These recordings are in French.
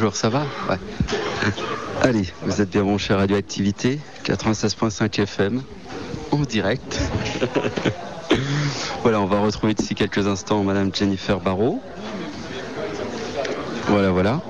bonjour, ça va? Ouais. Allez, vous êtes bien branchés à Radioactivité, 96.5 FM, en direct. Voilà, on va retrouver d'ici quelques instants Madame Jennifer Barrault. Voilà.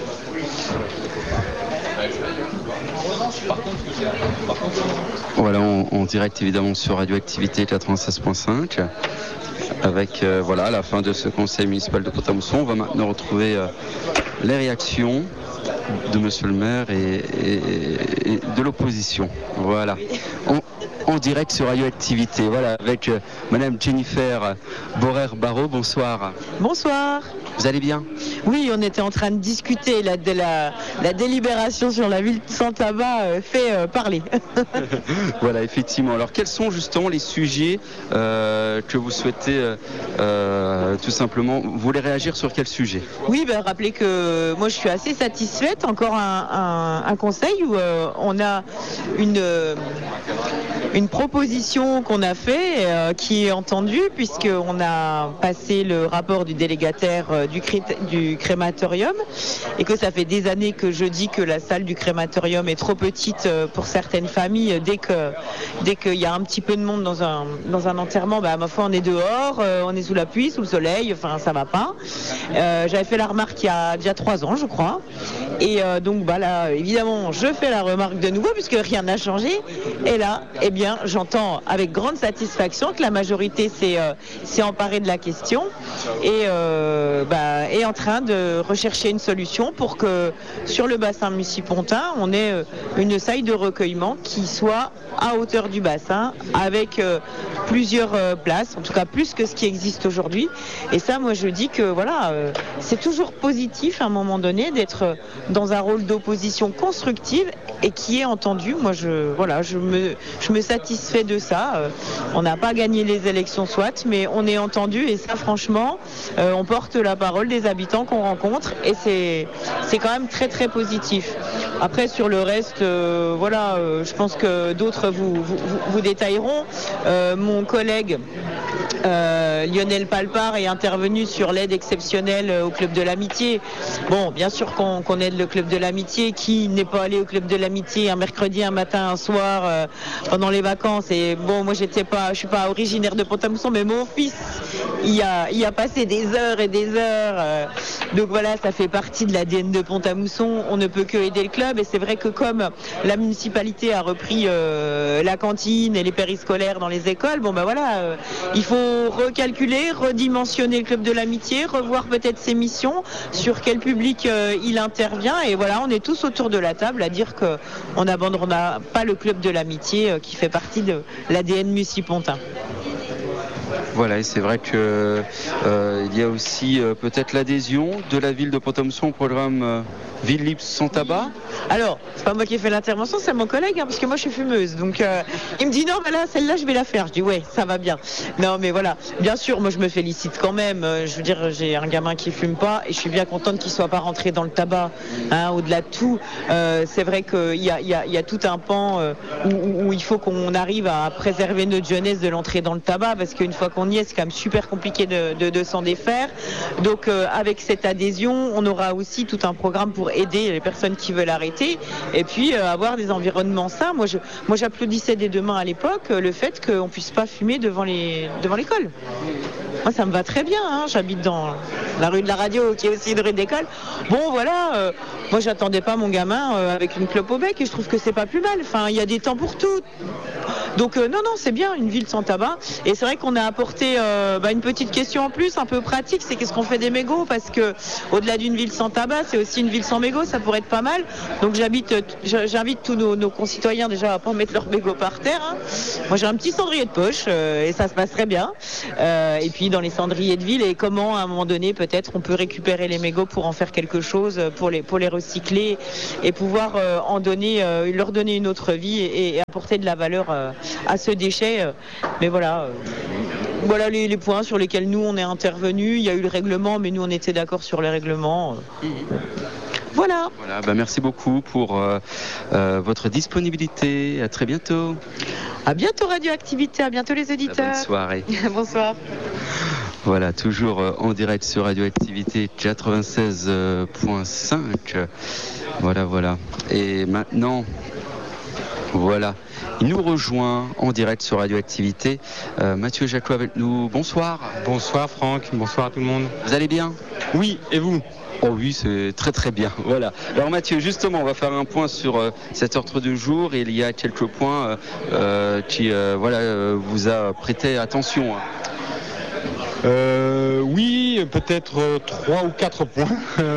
Voilà, en direct évidemment sur Radioactivité 96.5. Avec à la fin de ce conseil municipal de Pont-à-Mousson, on va maintenant retrouver les réactions de Monsieur le maire et de l'opposition. Voilà. En direct sur Radioactivité, voilà, avec Madame Jennifer Barrault. Bonsoir. Bonsoir. Vous allez bien? Oui, on était en train de discuter de la délibération sur la ville sans tabac fait parler. Voilà, effectivement. Alors, quels sont justement les sujets que vous souhaitez tout simplement? Vous voulez réagir sur quel sujet? Oui, rappelez que moi je suis assez satisfaite. Encore un conseil où on a une proposition qu'on a fait qui est entendue, puisqu'on a passé le rapport du délégataire du crématorium, et que ça fait des années que je dis que la salle du crématorium est trop petite pour certaines familles. Dès qu'il y a un petit peu de monde dans un enterrement, ma foi on est dehors, on est sous la pluie, sous le soleil, enfin ça va pas. J'avais fait la remarque il y a déjà 3 ans je crois, et donc là évidemment je fais la remarque de nouveau puisque rien n'a changé, et là j'entends avec grande satisfaction que la majorité s'est emparée de la question et est en train de rechercher une solution pour que sur le bassin Mussy-Pontin, on ait une salle de recueillement qui soit à hauteur du bassin avec plusieurs places, en tout cas plus que ce qui existe aujourd'hui. Et ça, moi je dis que c'est toujours positif à un moment donné d'être dans un rôle d'opposition constructive et qui est entendu. Moi je me satisfais de ça. On n'a pas gagné les élections soit, mais on est entendu, et ça franchement on porte la parole des habitants qu'on rencontre, et c'est quand même très très positif. Après sur le reste, je pense que d'autres vous détailleront. Mon collègue Lionel Palpar est intervenu sur l'aide exceptionnelle au Club de l'Amitié. Bon, bien sûr qu'on aide le Club de l'Amitié. Qui n'est pas allé au Club de l'Amitié un mercredi, un matin, un soir pendant les vacances? Et bon, moi je suis pas originaire de Pont-à-Mousson, mais mon fils il a passé des heures et des heures. Donc voilà, ça fait partie de l'ADN de Pont-à-Mousson. On ne peut que aider le club, et c'est vrai que comme la municipalité a repris la cantine et les périscolaires dans les écoles, il faut recalculer, redimensionner le Club de l'Amitié, revoir peut-être ses missions, sur quel public il intervient, et voilà, on est tous autour de la table à dire qu'on n'abandonnera pas le Club de l'Amitié qui fait partie de l'ADN Mussy-Pontin. Voilà, et c'est vrai que il y a aussi peut-être l'adhésion de la ville de Pont-à-Mousson au programme Ville libre sans tabac. Alors, c'est pas moi qui ai fait l'intervention, c'est mon collègue, parce que moi je suis fumeuse. Donc il me dit non, celle-là je vais la faire. Je dis ouais, ça va bien. Non mais voilà, bien sûr, moi je me félicite quand même. Je veux dire, j'ai un gamin qui fume pas, et je suis bien contente qu'il soit pas rentré dans le tabac. Au-delà de tout, c'est vrai qu'il y a tout un pan où il faut qu'on arrive à préserver notre jeunesse de l'entrée dans le tabac, parce qu'une fois qu'on y est, c'est quand même super compliqué de s'en défaire. Donc avec cette adhésion, on aura aussi tout un programme pour aider les personnes qui veulent arrêter, et puis avoir des environnements sains. Moi j'applaudissais des deux mains à l'époque le fait qu'on puisse pas fumer devant l'école. Moi ça me va très bien, j'habite dans la rue de la radio qui est aussi une rue d'école. Bon voilà, moi j'attendais pas mon gamin avec une clope au bec, et je trouve que c'est pas plus mal. Enfin, il y a des temps pour tout. Donc non, c'est bien une ville sans tabac. Et c'est vrai qu'on a apporté une petite question en plus, un peu pratique, c'est qu'est-ce qu'on fait des mégots, parce que au-delà d'une ville sans tabac, c'est aussi une ville sans mégots, ça pourrait être pas mal. Donc j'invite tous nos concitoyens déjà à pas mettre leurs mégots par terre. Moi j'ai un petit cendrier de poche et ça se passe très bien. Et puis dans les cendriers de ville, et comment à un moment donné peut-être on peut récupérer les mégots pour en faire quelque chose, pour les recycler et pouvoir leur donner une autre vie et apporter de la valeur à ce déchet. Mais voilà les points sur lesquels nous on est intervenus. Il y a eu le règlement, mais nous on était d'accord sur le règlement. Voilà, merci beaucoup pour votre disponibilité. À très bientôt. À bientôt Radioactivité, à bientôt les auditeurs. Bonne soirée. Bonsoir. Voilà, toujours en direct sur Radioactivité 96.5. Voilà. Et maintenant, voilà, il nous rejoint en direct sur Radioactivité. Mathieu Jacquot avec nous. Bonsoir. Bonsoir Franck, bonsoir à tout le monde. Vous allez bien ? Oui, et vous ? Oh oui, c'est très très bien. Voilà. Alors Mathieu, justement, on va faire un point sur cet ordre du jour. Il y a quelques points qui vous a prêté attention. Oui, peut-être 3 ou 4 points.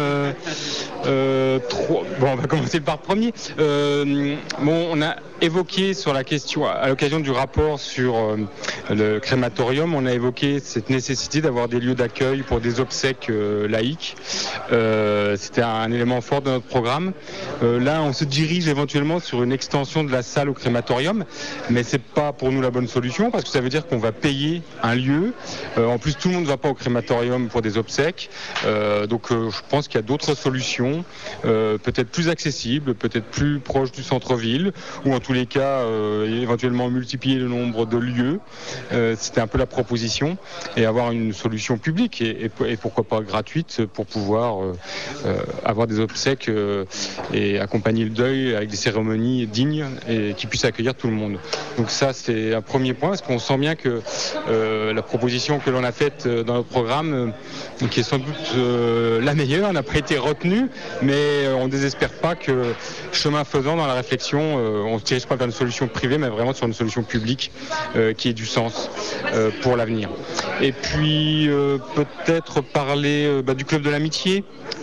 On va commencer par le premier. On a évoqué sur la question, à l'occasion du rapport sur le crématorium, on a évoqué cette nécessité d'avoir des lieux d'accueil pour des obsèques laïques. C'était un élément fort de notre programme. Là, on se dirige éventuellement sur une extension de la salle au crématorium, mais c'est pas pour nous la bonne solution parce que ça veut dire qu'on va payer un lieu. En plus, tout le monde ne va pas au crématorium pour des obsèques. Donc, je pense qu'il y a d'autres solutions, peut-être plus accessibles, peut-être plus proches du centre-ville, ou en tous les cas, éventuellement multiplier le nombre de lieux. C'était un peu la proposition, et avoir une solution publique et pourquoi pas gratuite pour pouvoir avoir des obsèques et accompagner le deuil avec des cérémonies dignes et qui puissent accueillir tout le monde. Donc ça, c'est un premier point, parce qu'on sent bien que la proposition que l'on a faite dans notre programme, qui est sans doute la meilleure, n'a pas été retenue, mais on ne désespère pas que, chemin faisant dans la réflexion, on ne se dirige pas vers une solution privée, mais vraiment sur une solution publique qui ait du sens pour l'avenir. Et puis peut-être parler du club de l'amitié.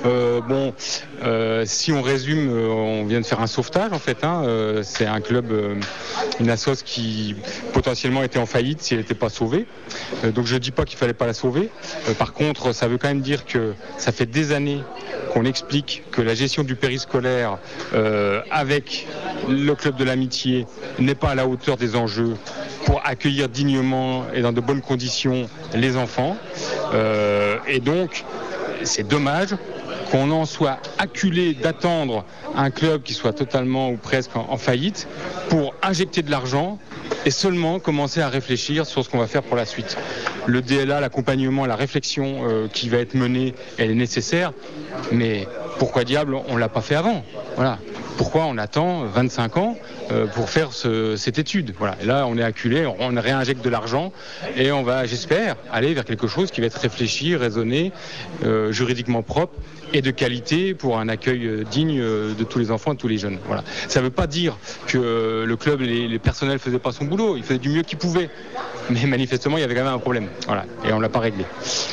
Si on résume, on vient de faire un sauvetage en fait. C'est un club, une assoce qui potentiellement était en faillite si elle n'était pas sauvée. Donc je ne dis pas qu'il ne fallait pas la sauver. Par contre, ça veut quand même dire que ça fait des années qu'on explique que la gestion du périscolaire avec le club de l'amitié n'est pas à la hauteur des enjeux pour accueillir dignement et dans de bonnes conditions les enfants. Et donc, c'est dommage qu'on en soit acculé d'attendre un club qui soit totalement ou presque en faillite pour injecter de l'argent et seulement commencer à réfléchir sur ce qu'on va faire pour la suite. Le DLA, l'accompagnement, la réflexion qui va être menée, elle est nécessaire, mais pourquoi diable on ne l'a pas fait avant ? Voilà. Pourquoi on attend 25 ans pour faire cette étude ? Voilà. Et là, on est acculé, on réinjecte de l'argent et on va, j'espère, aller vers quelque chose qui va être réfléchi, raisonné, juridiquement propre et de qualité pour un accueil digne de tous les enfants et de tous les jeunes. Voilà. Ça ne veut pas dire que le club, les personnels ne faisaient pas son boulot, ils faisaient du mieux qu'ils pouvaient. Mais manifestement, il y avait quand même un problème. Voilà. Et on ne l'a pas réglé.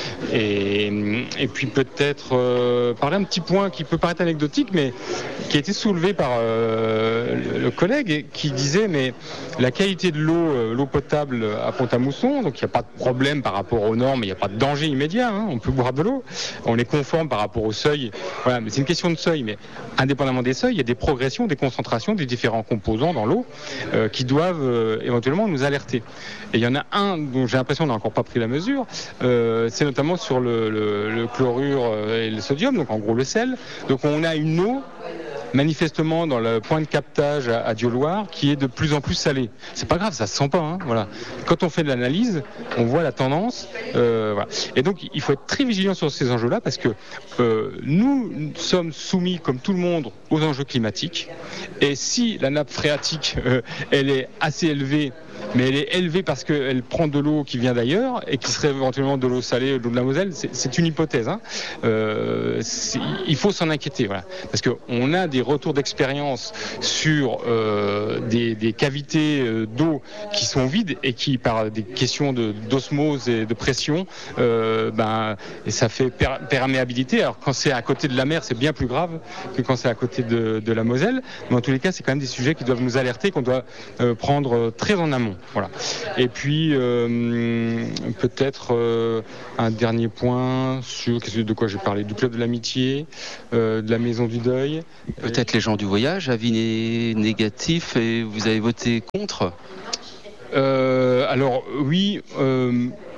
Et puis peut-être parler un petit point qui peut paraître anecdotique, mais qui a été soulevé par le collègue qui disait mais la qualité de l'eau potable à Pont-à-Mousson, donc il n'y a pas de problème par rapport aux normes, il n'y a pas de danger immédiat, on peut boire de l'eau, on est conforme par rapport au seuil, voilà, mais c'est une question de seuil, mais indépendamment des seuils, il y a des progressions, des concentrations des différents composants dans l'eau qui doivent éventuellement nous alerter. Et il y en a un dont j'ai l'impression qu'on n'a encore pas pris la mesure, c'est notamment sur le chlorure et le sodium, donc en gros le sel. Donc on a une eau manifestement dans le point de captage à Dieuloir qui est de plus en plus salé. C'est pas grave, ça se sent pas. Voilà. Quand on fait de l'analyse, on voit la tendance. Voilà. Et donc il faut être très vigilant sur ces enjeux-là parce que nous sommes soumis comme tout le monde aux enjeux climatiques. Et si la nappe phréatique elle est assez élevée, mais elle est élevée parce qu'elle prend de l'eau qui vient d'ailleurs et qui serait éventuellement de l'eau salée, de l'eau de la Moselle, c'est une hypothèse. Il faut s'en inquiéter, voilà. Parce qu'on a des retours d'expérience sur des cavités d'eau qui sont vides et qui, par des questions d'osmose et de pression, et ça fait perméabilité. Alors quand c'est à côté de la mer, c'est bien plus grave que quand c'est à côté de la Moselle. Mais en tous les cas, c'est quand même des sujets qui doivent nous alerter, qu'on doit prendre très en amont. Voilà. Et puis peut-être un dernier point sur de quoi j'ai parlé, du club de l'amitié, de la maison du deuil. Peut-être les gens du voyage, avis négatif, et vous avez voté contre ? Alors oui.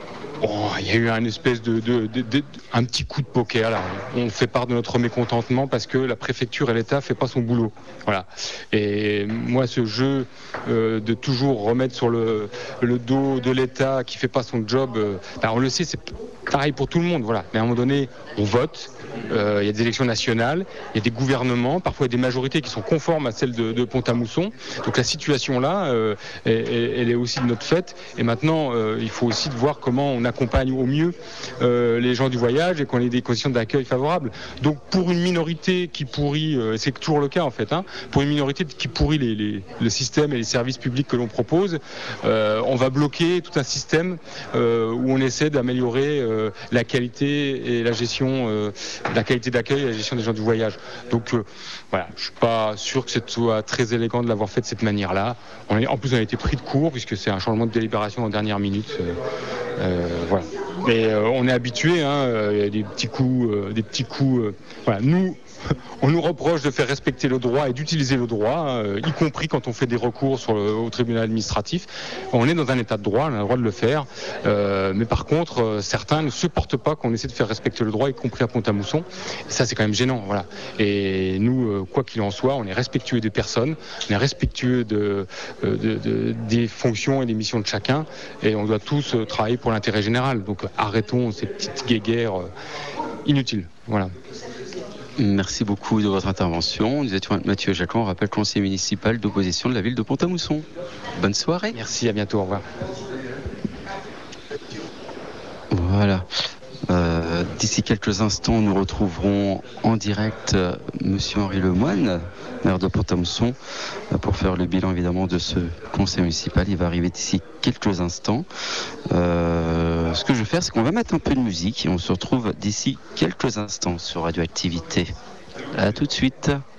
Il y a eu un espèce un petit coup de poker là. On fait part de notre mécontentement parce que la préfecture et l'État ne fait pas son boulot. Voilà. Et moi, ce jeu de toujours remettre sur le dos de l'État qui ne fait pas son job, on le sait, c'est pareil pour tout le monde. Voilà. Mais à un moment donné, on vote. Il y a des élections nationales, il y a des gouvernements, parfois des majorités qui sont conformes à celles de Pont-à-Mousson. Donc la situation là, elle est aussi de notre fait. Et maintenant, il faut aussi voir comment on accompagne au mieux les gens du voyage et qu'on ait des conditions d'accueil favorables. Donc pour une minorité qui pourrit, c'est toujours le cas en fait, pour une minorité qui pourrit le système et les services publics que l'on propose, on va bloquer tout un système où on essaie d'améliorer la qualité et la gestion la qualité d'accueil et la gestion des gens du voyage. Donc voilà, je suis pas sûr que ce soit très élégant de l'avoir fait de cette manière-là. En plus, on a été pris de court puisque c'est un changement de délibération en dernière minute. Voilà. Mais on est habitué, il y a des petits coups. Voilà. On nous reproche de faire respecter le droit et d'utiliser le droit, y compris quand on fait des recours au tribunal administratif. On est dans un état de droit, on a le droit de le faire. Mais par contre, certains ne supportent pas qu'on essaie de faire respecter le droit, y compris à Pont-à-Mousson. Et ça, c'est quand même gênant. Voilà. Et nous, quoi qu'il en soit, on est respectueux des personnes, on est respectueux des fonctions et des missions de chacun. Et on doit tous travailler pour l'intérêt général. Donc arrêtons ces petites guéguerres inutiles. Voilà. Merci beaucoup de votre intervention. Nous étions avec Mathieu Jacquin, on rappelle conseiller municipal d'opposition de la ville de Pont-à-Mousson. Bonne soirée. Merci, à bientôt, au revoir. Voilà. D'ici quelques instants, nous retrouverons en direct Monsieur Henri Lemoine, maire de Pont-à-Mousson, pour faire le bilan évidemment de ce conseil municipal. Il va arriver d'ici quelques instants. Ce que je vais faire, c'est qu'on va mettre un peu de musique et on se retrouve d'ici quelques instants sur Radioactivité. À tout de suite.